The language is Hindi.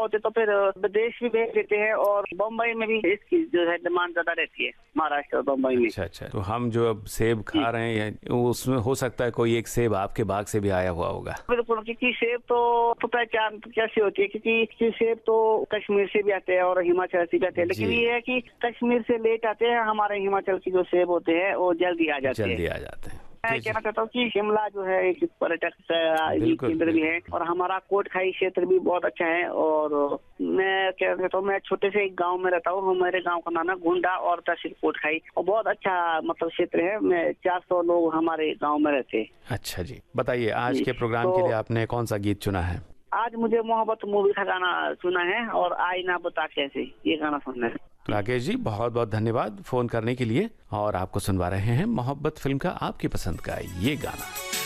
होते तो फिर विदेश भी भेज देते हैं, और बम्बई में भी इसकी जो है डिमांड ज्यादा रहती है, महाराष्ट्र और बम्बई में। अच्छा अच्छा, तो हम जो अब सेब खा रहे हैं उसमें हो सकता है कोई एक सेब आपके बाग से भी आया हुआ होगा। बिल्कुल, क्योंकि सेब तो पहचान कैसी होती है, क्योंकि सेब तो कश्मीर से भी आते हैं और हिमाचल से भी आते हैं, लेकिन ये है कि कश्मीर से लेट आते हैं, हमारे हिमाचल की जो सेब होते हैं वो जल्दी आ जाते हैं। मैं कहना चाहता हूँ कि शिमला जो है एक पर्यटक केंद्र भी है, और हमारा कोटखाई क्षेत्र भी बहुत अच्छा है। और मैं कहना चाहता हूँ, मैं छोटे से एक गांव में रहता हूँ, मेरे गांव का नाम है गुंडा और तहसील कोटखाई, और बहुत अच्छा मतलब क्षेत्र है। मैं 400 लोग हमारे गाँव में रहते हैं। अच्छा जी, बताइए आज के प्रोग्राम के लिए आपने कौन सा गीत चुना है? आज मुझे मोहब्बत मूवी का गाना सुना है, और आई ना बता कैसे, ये गाना सुनना है। राकेश जी, बहुत बहुत धन्यवाद फोन करने के लिए, और आपको सुनवा रहे हैं मोहब्बत फिल्म का आपकी पसंद का ये गाना।